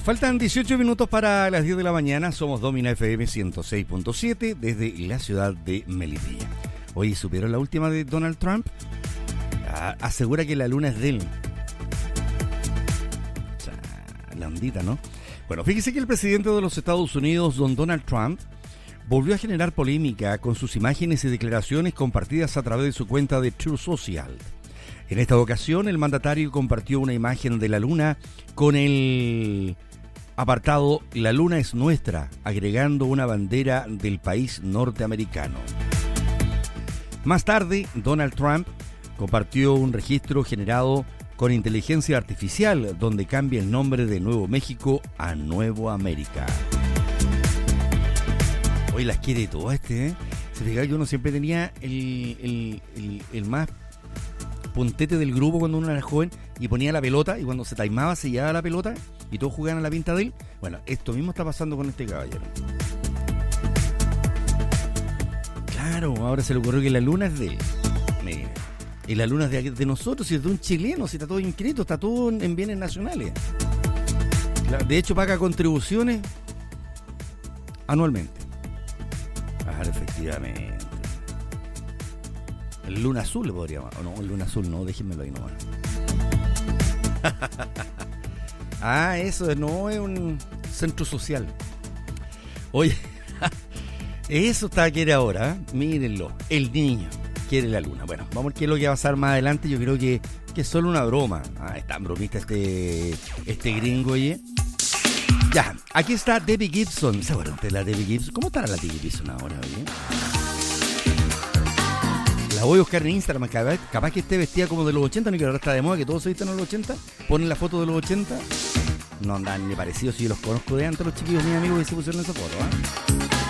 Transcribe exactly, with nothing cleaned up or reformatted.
Faltan dieciocho minutos para las diez de la mañana. Somos Domina F M ciento seis punto siete desde la ciudad de Melipilla. Oye, ¿supieron la última de Donald Trump? Ah, asegura que la luna es de él. O sea, la ondita, ¿no? Bueno, fíjese que el presidente de los Estados Unidos, don Donald Trump, volvió a generar polémica con sus imágenes y declaraciones compartidas a través de su cuenta de Truth Social. En esta ocasión, el mandatario compartió una imagen de la luna con el apartado "La luna es nuestra", agregando una bandera del país norteamericano. Más tarde, Donald Trump compartió un registro generado con inteligencia artificial donde cambia el nombre de Nuevo México a Nuevo América. Hoy las quiere todas este, ¿eh? Se fija que uno siempre tenía el, el, el, el más puntete del grupo cuando uno era joven y ponía la pelota, y cuando se taimaba se llevaba la pelota y todos jugaban a la pinta de él. Bueno, esto mismo está pasando con este caballero. Claro, ahora se le ocurrió que la luna es de él. Mira, y la luna es de, de nosotros, si es de un chileno, si está todo inscrito, está todo en bienes nacionales. De hecho, paga contribuciones anualmente. Ah, efectivamente. El Luna Azul le podría llamar. O no, el Luna Azul no, déjenmelo ahí nomás. Ah, eso no es un centro social. Oye, eso está quiere ahora, ¿eh? Mírenlo, el niño quiere la luna. Bueno, vamos a ver qué es lo que va a pasar más adelante. Yo creo que, que es solo una broma. Ah, es tan bromista este, este gringo, oye. Ya, aquí está Debbie Gibson. ¿Se acuerdan de la Debbie Gibson? ¿Cómo estará la Debbie Gibson ahora, oye? La voy a buscar en Instagram, capaz, capaz que esté vestida como de los ochenta, no que ahora está de moda, que todos se visten en los ochenta, ponen la foto de los ochenta, no andan ni parecidos, si yo los conozco de antes, los chiquillos, mis amigos, que se pusieron esa foto, ¿eh?